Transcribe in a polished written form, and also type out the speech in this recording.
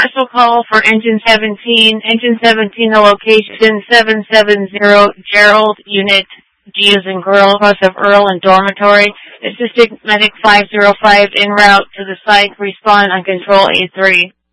special call for Engine 17. Engine 17, the location 770 Gerald Unit. G is in girl, plus of Earl and dormitory. Assistant Medic 505 en route to the site. Respond on Control A3.